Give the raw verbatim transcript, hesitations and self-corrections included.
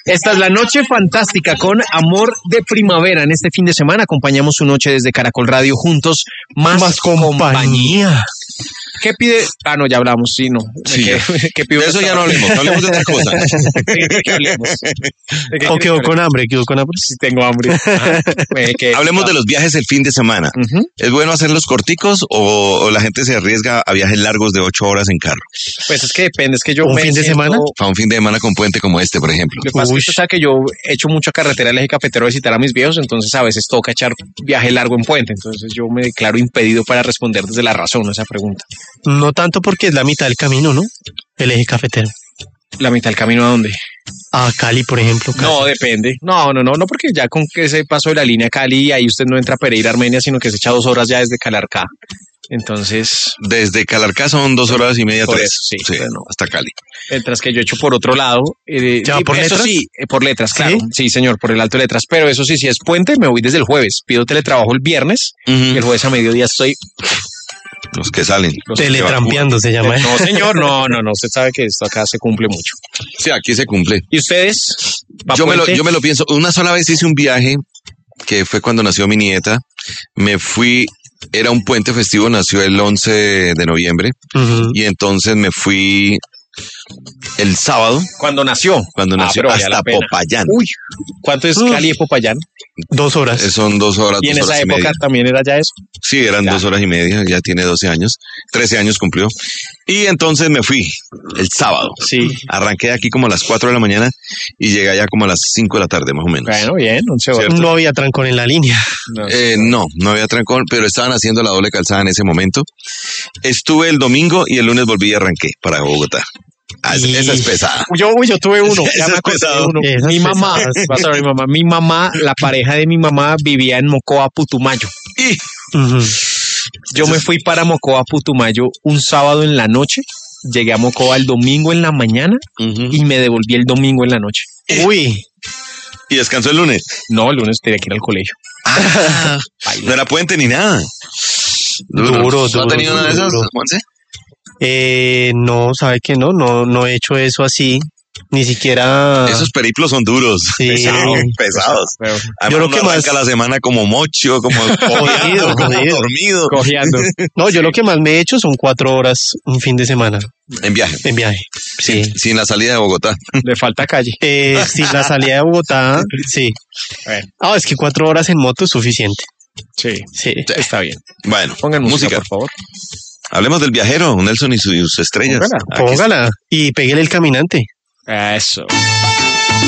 Esta es la noche fantástica con Amor de Primavera. En este fin de semana acompañamos su noche desde Caracol Radio juntos. Más, Más compañía. compañía. ¿Qué pide? Ah, no, ya hablamos, sí, no. Sí, ¿Qué, qué pidió? de eso ya no hablemos, no hablemos de otra cosa. ¿De qué hablemos? ¿De qué O quedó quieres con que hambre, quedó con hambre. Sí, tengo hambre. Ajá. Eh, ¿qué? Hablemos de los viajes el fin de semana. Ujú. ¿Es bueno hacerlos corticos o, o la gente se arriesga a viajes largos de ocho horas en carro? Pues es que depende, es que yo ¿Un me fin de siento- semana? A un fin de semana con puente como este, por ejemplo. Lo que pasa es que Uy. usted sabe que yo he hecho mucha carretera al eje cafetero a visitar a mis viejos, entonces a veces toca echar viaje largo en puente, entonces yo me declaro impedido para responder desde la razón a esa pregunta. No tanto porque es la mitad del camino, ¿no? El eje cafetero. ¿La mitad del camino a dónde? A Cali, por ejemplo. casi. No, depende. No, no, no, no, porque ya con que ese paso de la línea Cali, ahí usted no entra a Pereira, Armenia, sino que se echa dos horas ya desde Calarcá. Entonces, Desde Calarcá son dos horas y media, Por tres. eso, sí, bueno. hasta Cali. mientras que yo echo por otro lado. Eh, ¿Ya sí, por eso letras? sí, eh, por letras, claro. ¿Sí? ¿Sí? señor, por el alto de letras. Pero eso sí, si es puente, me voy desde el jueves. Pido teletrabajo el viernes y el jueves a mediodía estoy. Los que salen. los- Teletrampeando se llama. ¿eh? No, señor, no, no, no. Usted sabe que esto acá se cumple mucho. Sí, aquí se cumple. ¿Y ustedes? ¿Va Yo me, lo, puente? yo me lo pienso. Una sola vez hice un viaje que fue cuando nació mi nieta. Me fui, era un puente festivo, nació el once de noviembre. Ujú. Y entonces me fui el sábado, Cuando nació. cuando Ah, nació, pero valía hasta la pena. Popayán. Uy, ¿cuánto es Uf. Cali de Popayán? Dos horas. Eh, Son dos horas, Y en dos esa horas y época media. también era ya eso. Sí, eran Ya. dos horas y media, ya tiene doce años, trece años cumplió. Y entonces me fui el sábado. Sí. Arranqué de aquí como a las cuatro de la mañana y llegué allá como a las cinco de la tarde, más o menos. Bueno, bien, once horas. ¿Cierto? No había trancón en la línea. No, Eh, no, no había trancón, pero estaban haciendo la doble calzada en ese momento. Estuve el domingo y el lunes volví y arranqué para Bogotá. Ah, Y- Esa es pesada. Yo, uy, yo tuve uno. Ya Ese me es acordé de pesado. uno. Esas Mi mamá, pesadas. vas a ver, mi mamá, mi mamá, la pareja de mi mamá vivía en Mocoa, Putumayo. Y Ujú. Yo me fui para Mocoa, Putumayo un sábado en la noche. Llegué a Mocoa el domingo en la mañana y me devolví el domingo en la noche. Uy, y descansó el lunes. No, el lunes tenía que ir al colegio. Ah, no era puente ni nada. Duro, ¿No duro, ha tenido una de esas, duro. Juanse? eh, no, sabe que no, no, no he hecho eso así, ni siquiera. Esos periplos son duros. Sí. Pesados, pesados. Pero, Además, Yo lo uno que más- arranca la semana como mocho, como jodido, como jodido. dormido. cojeando. No, yo lo que más me he hecho son cuatro horas un fin de semana En viaje. en viaje. Sí. Sin la salida de Bogotá. Le falta calle. Eh, sí, la salida de Bogotá, sí. Bueno. Ah, es que cuatro horas en moto es suficiente. Sí, Sí. está bien. Bueno, Pongan música, música. por favor. Hablemos del viajero, Nelson y sus estrellas. Póngala. Aquí está. Póngala y pégale el caminante. Eso.